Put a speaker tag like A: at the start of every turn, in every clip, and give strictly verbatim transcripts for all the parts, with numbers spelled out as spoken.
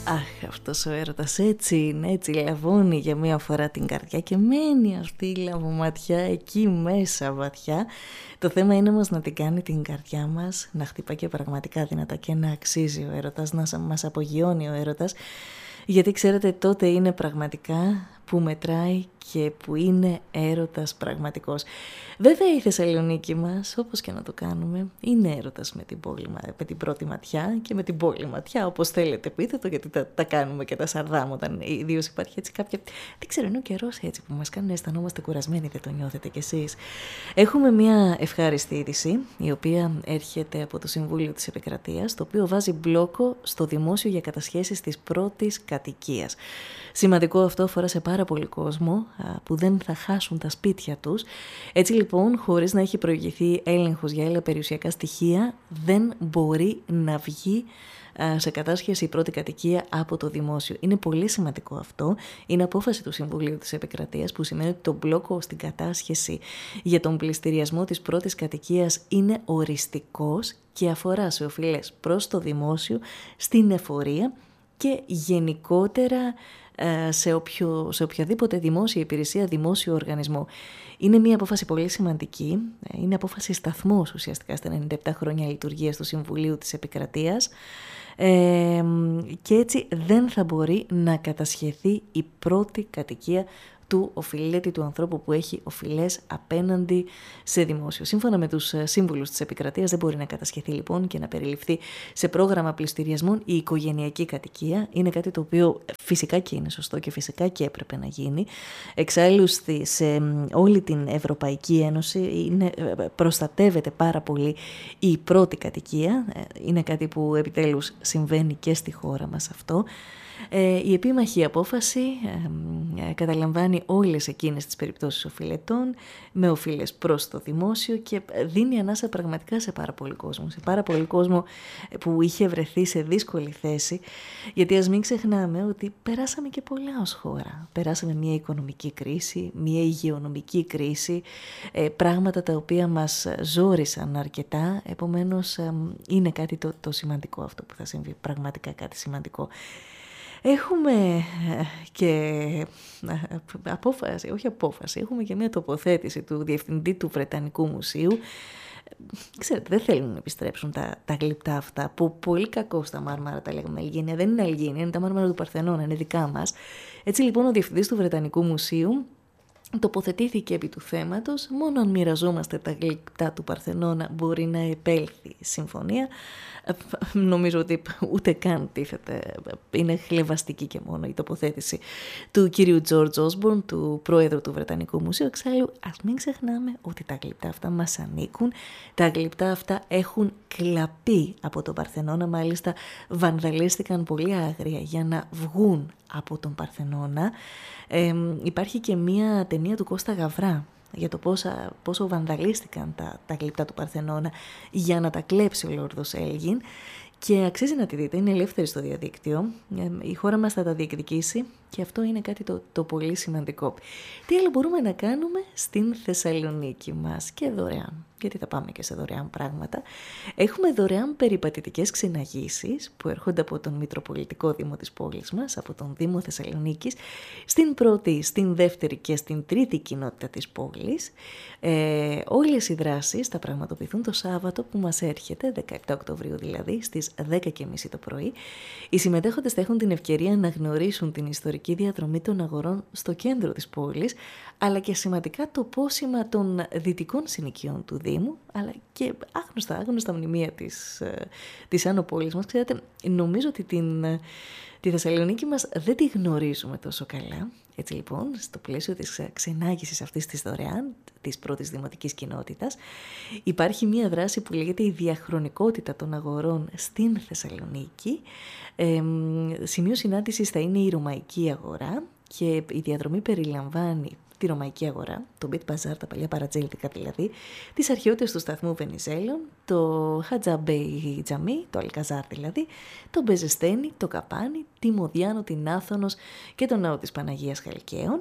A: Αχ, αυτός ο έρωτας έτσι είναι, έτσι λαβώνει για μία φορά την καρδιά και μένει αυτή η λαβωματιά εκεί μέσα βαθιά. Το θέμα είναι όμως να την κάνει την καρδιά μας να χτυπά και πραγματικά δυνατά και να αξίζει ο έρωτας, να μας απογειώνει ο έρωτας. Γιατί ξέρετε, τότε είναι πραγματικά που μετράει και που είναι έρωτας πραγματικός. Βέβαια η Θεσσαλονίκη μας, όπως και να το κάνουμε, είναι έρωτας με την, πόλη, με την πρώτη ματιά και με την πόλη ματιά, όπως θέλετε πείτε το, γιατί τα, τα κάνουμε και τα σαρδάμ όταν ιδίως υπάρχει έτσι κάποια, δεν ξέρω, είναι ο καιρός έτσι που μας κάνει να αισθανόμαστε κουρασμένοι, δεν το νιώθετε κι εσείς. Έχουμε μια ευχάριστη είδηση, η οποία έρχεται από το Συμβούλιο της Επικρατείας, το οποίο βάζει μπλόκο στο δημόσιο για κατασχέσεις της πρώτης κατοικίας. Σημαντικό αυτό, αφορά σε πάρα πολύ κόσμο που δεν θα χάσουν τα σπίτια τους. Έτσι λοιπόν, χωρίς να έχει προηγηθεί έλεγχος για άλλα περιουσιακά στοιχεία, δεν μπορεί να βγει σε κατάσχεση η πρώτη κατοικία από το δημόσιο. Είναι πολύ σημαντικό αυτό. Είναι απόφαση του Συμβουλίου της Επικρατείας, που σημαίνει ότι το μπλόκο στην κατάσχεση για τον πληστηριασμό της πρώτης κατοικίας είναι οριστικός και αφορά σε οφειλές προς το δημόσιο, στην εφορία και γενικότερα σε, οποιο, σε οποιαδήποτε δημόσια υπηρεσία, δημόσιο οργανισμό. Είναι μια απόφαση πολύ σημαντική, είναι απόφαση σταθμός ουσιαστικά στα ενενήντα επτά χρόνια λειτουργίας του Συμβουλίου της Επικρατείας, ε, και έτσι δεν θα μπορεί να κατασχεθεί η πρώτη κατοικία του οφειλέτη, του ανθρώπου που έχει οφειλές απέναντι σε δημόσιο. Σύμφωνα με τους σύμβουλους της Επικρατείας, δεν μπορεί να κατασχεθεί λοιπόν και να περιληφθεί σε πρόγραμμα πληστηριασμών η οικογενειακή κατοικία. Είναι κάτι το οποίο φυσικά και είναι σωστό και φυσικά και έπρεπε να γίνει. Εξάλλου σε όλη την Ευρωπαϊκή Ένωση είναι, προστατεύεται πάρα πολύ η πρώτη κατοικία. Είναι κάτι που επιτέλους συμβαίνει και στη χώρα μας αυτό. Ε, η επίμαχη απόφαση ε, ε, καταλαμβάνει όλες εκείνες τις περιπτώσεις οφειλετών με οφείλες προς το δημόσιο και δίνει ανάσα πραγματικά σε πάρα πολύ κόσμο, σε πάρα πολύ κόσμο που είχε βρεθεί σε δύσκολη θέση, γιατί ας μην ξεχνάμε ότι περάσαμε και πολλά ως χώρα. Περάσαμε μια οικονομική κρίση, μια υγειονομική κρίση, ε, πράγματα τα οποία μας ζόρισαν αρκετά, επομένως ε, είναι κάτι το, το σημαντικό αυτό που θα συμβεί, πραγματικά κάτι σημαντικό. Έχουμε και απόφαση, όχι απόφαση, έχουμε και μια τοποθέτηση του Διευθυντή του Βρετανικού Μουσείου. Ξέρετε, δεν θέλουν να επιστρέψουν τα, τα γλυπτά αυτά, που πολύ κακό στα μάρμαρα τα λέγαμε Αλγίνια. Δεν είναι Αλγίνια, είναι τα μάρμαρα του Παρθενώνα, είναι δικά μας. Έτσι λοιπόν ο Διευθυντής του Βρετανικού Μουσείου τοποθετήθηκε επί του θέματος. Μόνο αν μοιραζόμαστε τα γλυπτά του Παρθενώνα μπορεί να επέλθει συμφωνία. Νομίζω ότι ούτε καν τίθεται, είναι χλευαστική και μόνο η τοποθέτηση του κυρίου George Osborne, του πρόεδρου του Βρετανικού Μουσείου. Εξάλλου, ας μην ξεχνάμε ότι τα γλυπτά αυτά μας ανήκουν. Τα γλυπτά αυτά έχουν κλαπεί από τον Παρθενώνα, μάλιστα βανδαλίστηκαν πολύ άγρια για να βγουν από τον Παρθενώνα. Ε, υπάρχει και μία ταινία του Κώστα Γαβρά για το πόσα, πόσο βανδαλίστηκαν τα, τα γλυπτά του Παρθενώνα για να τα κλέψει ο Λόρδος Έλγιν, και αξίζει να τη δείτε, είναι ελεύθερη στο διαδίκτυο. Η χώρα μας θα τα διεκδικήσει και αυτό είναι κάτι το, το πολύ σημαντικό. Τι άλλο μπορούμε να κάνουμε στην Θεσσαλονίκη μας, και δωρεάν, γιατί θα πάμε και σε δωρεάν πράγματα. Έχουμε δωρεάν περιπατητικές ξεναγήσεις που έρχονται από τον Μητροπολιτικό Δήμο της πόλης μας, από τον Δήμο Θεσσαλονίκης, στην πρώτη, στην δεύτερη και στην τρίτη κοινότητα της πόλης. Ε, όλες οι δράσεις θα πραγματοποιηθούν το Σάββατο που μας έρχεται, δεκαεπτά Οκτωβρίου δηλαδή, στις δέκα και μισή το πρωί. Οι συμμετέχοντες θα έχουν την ευκαιρία να γνωρίσουν την ιστορική διαδρομή των αγορών στο κέντρο της πόλης, αλλά και σημαντικά το πόσιμα των δυτικών συνοικιών του Δήμου, αλλά και άγνωστα, άγνωστα μνημεία της, της Άνω Πόλης μας. Ξέρετε, νομίζω ότι την, τη Θεσσαλονίκη μας δεν τη γνωρίζουμε τόσο καλά. Έτσι λοιπόν, στο πλαίσιο της ξενάγησης αυτής της δωρεάν, της πρώτης δημοτικής κοινότητας, υπάρχει μια δράση που λέγεται η διαχρονικότητα των αγορών στην Θεσσαλονίκη. Ε, σημείο συνάντησης θα είναι η Ρωμαϊκή Αγορά και η διαδρομή περιλαμβάνει τη Ρωμαϊκή Αγορά, το Bit Bazaar, τα παλιά παρατζέλικα δηλαδή, τις αρχαιότητες του σταθμού Βενιζέλων, το Χατζαμπέι Τζαμί, το Αλκαζάρ δηλαδή, το Μπεζεστένι, το Καπάνι, τη Μοδιάνο, την Άθωνος και τον Ναό της Παναγίας Χαλκαίων.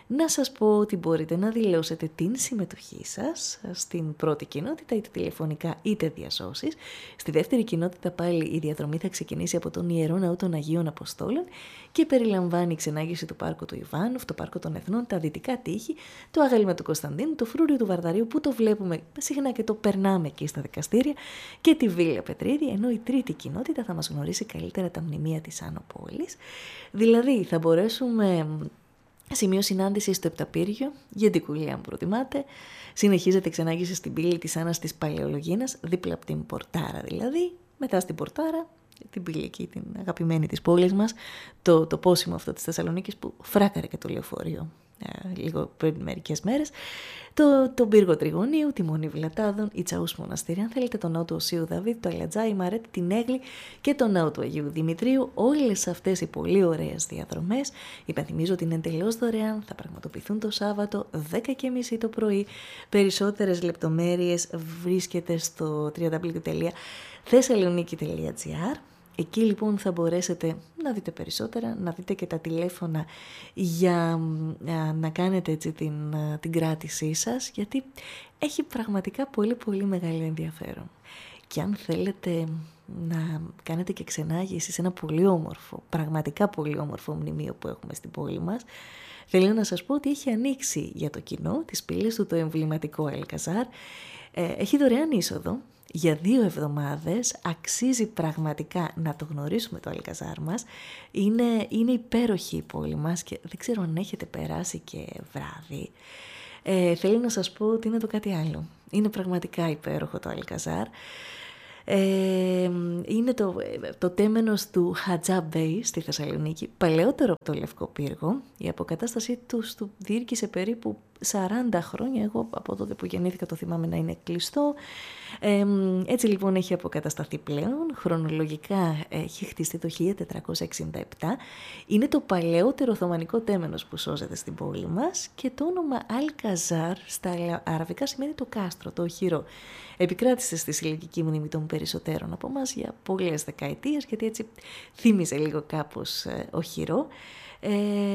A: να σας πω ότι μπορείτε να δηλώσετε την συμμετοχή σας στην πρώτη κοινότητα, είτε τηλεφωνικά είτε διασώσεις. Στη δεύτερη κοινότητα πάλι η διαδρομή θα ξεκινήσει από τον Ιερό Ναό των Αγίων Αποστόλων και περιλαμβάνει η ξενάγηση του Πάρκου του Ιβάνου, το Πάρκο των Εθνών, τα Δυτικά Τείχη, το Άγαλμα του Κωνσταντίνου, το Φρούριο του Βαρδαρίου που το βλέπουμε συχνά και το περνάμε εκεί στα δικαστήρια και τη Βίλα Πετρίδη, ενώ η τρίτη κοινότητα θα μας γνωρίσει καλύτερα τα μνημεία της Άνω Πόλης. Δηλαδή θα μπορέσουμε σημείο συνάντηση στο Επταπύργιο, για την Κουλή αν προτιμάτε. Συνεχίζεται η ξενάγηση στην πύλη της Άννας της Παλαιολογίνας, δίπλα από την Πορτάρα δηλαδή. Μετά στην Πορτάρα, την πύλη εκεί, την αγαπημένη της πόλης μας, το, το πόσιμο αυτό της Θεσσαλονίκης που φράκαρε και το λεωφορείο ε, λίγο πριν μερικές μέρες. Το, το πύργο Τριγωνίου, τη Μονή Βλατάδων, η Τσαούς Μοναστήρια, αν θέλετε, το ναό του Οσίου Δαβίδ, το Αλατζά, η Μαρέτη, την Έγλη και το ναό του Αγίου Δημητρίου. Όλες αυτές οι πολύ ωραίες διαδρομές, υπενθυμίζω ότι είναι εντελώς δωρεάν, θα πραγματοποιηθούν το Σάββατο δέκα και μισή το πρωί. Περισσότερες λεπτομέρειες βρίσκεται στο double-u double-u double-u τελεία θεσσαλονίκη τελεία τζι άρ. Εκεί λοιπόν θα μπορέσετε να δείτε περισσότερα, να δείτε και τα τηλέφωνα για να κάνετε έτσι την, την κράτησή σας, γιατί έχει πραγματικά πολύ πολύ μεγάλο ενδιαφέρον. Και αν θέλετε να κάνετε και ξενάγηση σε ένα πολύ όμορφο, πραγματικά πολύ όμορφο μνημείο που έχουμε στην πόλη μας, θέλω να σας πω ότι έχει ανοίξει για το κοινό τις πύλες του το εμβληματικό Αλκαζάρ. Έχει δωρεάν είσοδο. Για δύο εβδομάδες αξίζει πραγματικά να το γνωρίσουμε το Αλκαζάρ μας. Είναι, είναι υπέροχη η πόλη μας και δεν ξέρω αν έχετε περάσει και βράδυ. Ε, θέλω να σας πω ότι είναι το κάτι άλλο. Είναι πραγματικά υπέροχο το Αλκαζάρ. Ε, είναι το, το τέμενος του Χατζά Μπέι στη Θεσσαλονίκη, παλαιότερο από το Λευκό Πύργο. Η αποκατάστασή του του διήρκησε περίπου σαράντα χρόνια, εγώ από τότε που γεννήθηκα το θυμάμαι να είναι κλειστό. Ε, έτσι λοιπόν έχει αποκατασταθεί πλέον, χρονολογικά έχει χτιστεί το χίλια τετρακόσια εξήντα επτά. Είναι το παλαιότερο οθωμανικό τέμενος που σώζεται στην πόλη μας και το όνομα Αλκαζάρ στα αραβικά σημαίνει το κάστρο, το οχυρό. Επικράτησε στη συλλογική μνήμη των περισσότερων από εμάς για πολλές δεκαετίες, γιατί έτσι θύμιζε λίγο κάπως ε, οχυρό. Ε,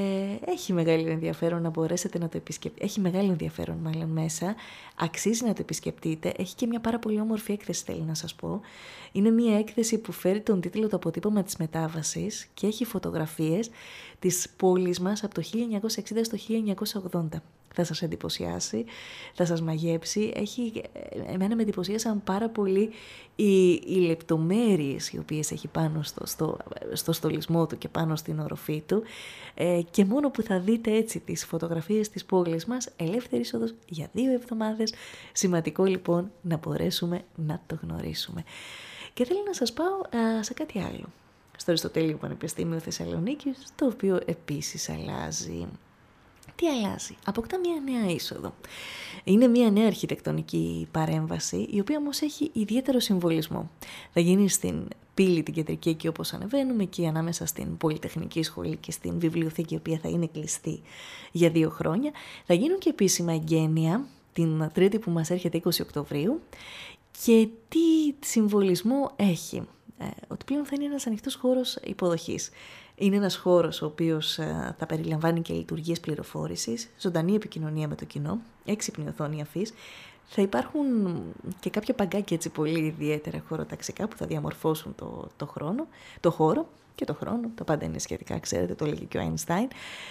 A: έχει μεγάλο ενδιαφέρον να μπορέσετε να το επισκεφτείτε. Έχει μεγάλο ενδιαφέρον μάλλον μέσα. Αξίζει να το επισκεφτείτε. Έχει και μια πάρα πολύ όμορφη έκθεση, θέλω να σας πω. Είναι μια έκθεση που φέρει τον τίτλο «Το αποτύπωμα της μετάβασης» και έχει φωτογραφίες της πόλης μας από το χίλια εννιακόσια εξήντα στο χίλια εννιακόσια ογδόντα. Θα σας εντυπωσιάσει, θα σας μαγέψει. Έχει, εμένα με εντυπωσίασαν πάρα πολύ οι, οι λεπτομέρειες οι οποίες έχει πάνω στο, στο, στο στολισμό του και πάνω στην οροφή του. Ε, και μόνο που θα δείτε έτσι τις φωτογραφίες της πόλης μας, ελεύθερη είσοδος για δύο εβδομάδες. Σημαντικό λοιπόν να μπορέσουμε να το γνωρίσουμε. Και θέλω να σας πάω α, σε κάτι άλλο. Στο Αριστοτέλειο Πανεπιστήμιο Θεσσαλονίκης, το οποίο επίσης αλλάζει. Τι αλλάζει? Αποκτά μια νέα είσοδο. Είναι μια νέα αρχιτεκτονική παρέμβαση, η οποία όμως έχει ιδιαίτερο συμβολισμό. Θα γίνει στην πύλη την κεντρική, εκεί όπως ανεβαίνουμε, εκεί ανάμεσα στην Πολυτεχνική Σχολή και στην βιβλιοθήκη, η οποία θα είναι κλειστή για δύο χρόνια. Θα γίνουν και επίσημα εγγένεια την Τρίτη που μας έρχεται είκοσι Οκτωβρίου. Και τι συμβολισμό έχει? Ε, ότι πλέον θα είναι ένας ανοιχτός χώρος υποδοχής. Είναι ένας χώρος ο οποίος ε, θα περιλαμβάνει και λειτουργίες πληροφόρησης, ζωντανή επικοινωνία με το κοινό, έξυπνη οθόνη αφής. Θα υπάρχουν και κάποια παγκάκια έτσι πολύ ιδιαίτερα χωροταξικά που θα διαμορφώσουν το, το, χρόνο, το χώρο και το χρόνο. Το πάντα είναι σχετικά, ξέρετε, το έλεγε και ο Άινστάιν.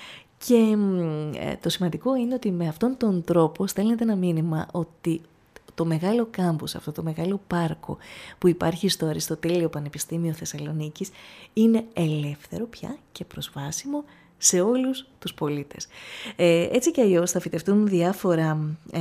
A: Και ε, το σημαντικό είναι ότι με αυτόν τον τρόπο στέλνεται ένα μήνυμα ότι το μεγάλο κάμπους, αυτό το μεγάλο πάρκο που υπάρχει στο Αριστοτέλειο Πανεπιστήμιο Θεσσαλονίκης είναι ελεύθερο πια και προσβάσιμο σε όλους τους πολίτες. Ε, έτσι και αλλιώς θα φυτευτούν διάφορα ε,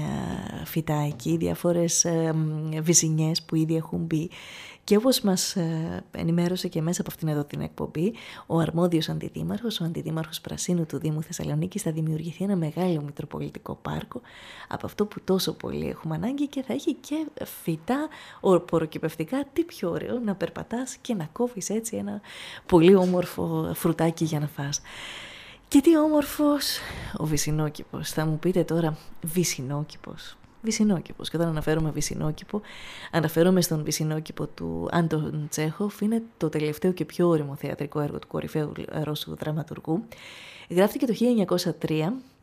A: φυτά εκεί, διάφορες ε, βυζινιές που ήδη έχουν μπει. Και όπως μας ε, ενημέρωσε και μέσα από αυτήν εδώ την εκπομπή, ο αρμόδιος αντιδήμαρχος, ο αντιδήμαρχος Πρασίνου του Δήμου Θεσσαλονίκης, θα δημιουργηθεί ένα μεγάλο μητροπολιτικό πάρκο από αυτό που τόσο πολύ έχουμε ανάγκη και θα έχει και φυτά ορποροκυπευτικά. Τι πιο ωραίο να περπατάς και να κόβεις έτσι ένα πολύ όμορφο φρουτάκι για να φας. Και τι όμορφος ο Βυσσινόκηπος. Θα μου πείτε τώρα, Βυσσινόκηπος. Βυσσινόκηπος. Και όταν αναφέρομαι Βυσσινόκηπο, αναφέρομαι στον Βυσσινόκηπο του Άντων Τσέχοφ. Είναι το τελευταίο και πιο όριμο θεατρικό έργο του κορυφαίου Ρώσου δραματουργού. Γράφτηκε το χίλια εννιακόσια τρία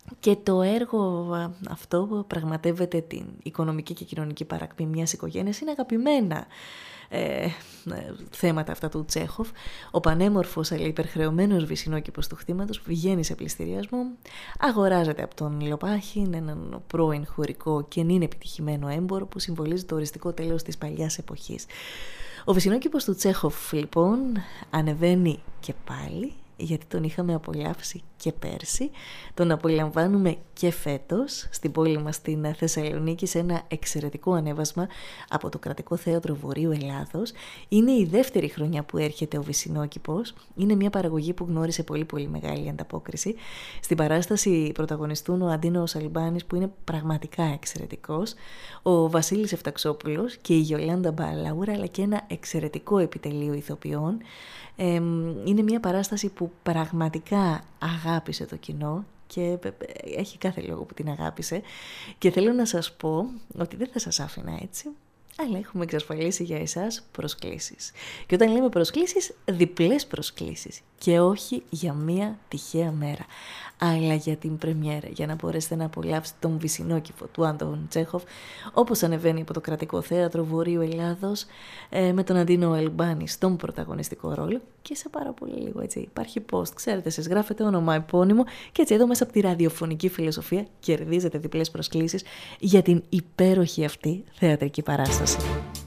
A: Και το έργο αυτό πραγματεύεται την οικονομική και κοινωνική παρακμή μιας οικογένειας. Είναι αγαπημένα ε, θέματα αυτά του Τσέχοφ. Ο πανέμορφος αλλά υπερχρεωμένος βυσσινόκηπος του χτήματος βγαίνει σε πληστηριασμό, αγοράζεται από τον Λοπάχιν, έναν πρώην χωρικό και νυν επιτυχημένο έμπορο που συμβολίζει το οριστικό τέλος της παλιάς εποχής. Ο βυσσινόκηπος του Τσέχοφ λοιπόν ανεβαίνει και πάλι, γιατί τον είχαμε απολαύσει και πέρσι, τον απολαμβάνουμε και φέτος στην πόλη μας στην Θεσσαλονίκη σε ένα εξαιρετικό ανέβασμα από το Κρατικό Θέατρο Βορείου Ελλάδος. Είναι η δεύτερη χρονιά που έρχεται ο Βυσσινόκηπος. Είναι μια παραγωγή που γνώρισε πολύ πολύ μεγάλη ανταπόκριση. Στην παράσταση πρωταγωνιστούν ο Αντίνος Αλμπάνης, που είναι πραγματικά εξαιρετικός, ο Βασίλης Εφταξόπουλος και η Γιολάντα Μπαλαούρα, αλλά και ένα εξαιρετικό επιτελείο ηθοποιών. Είναι μια παράσταση που πραγματικά αγάπησε το κοινό και έχει κάθε λόγο που την αγάπησε, και θέλω να σας πω ότι δεν θα σας άφηνα έτσι, αλλά έχουμε εξασφαλίσει για εσάς προσκλήσεις. Και όταν λέμε προσκλήσεις, διπλές προσκλήσεις, και όχι για μία τυχαία μέρα, αλλά για την πρεμιέρα, για να μπορέσετε να απολαύσετε τον Βυσσινόκηπο του Άντων Τσέχοφ, όπως ανεβαίνει από το Κρατικό Θέατρο Βορείου Ελλάδος, ε, με τον Αντίνο Αλμπάνη στον πρωταγωνιστικό ρόλο, και σε πάρα πολύ λίγο, έτσι. Υπάρχει post, ξέρετε, εσείς γράφετε όνομα, επώνυμο, και έτσι εδώ μέσα από τη ραδιοφωνική φιλοσοφία κερδίζετε διπλές προσκλήσεις για την υπέροχη αυτή θεατρική παράσταση.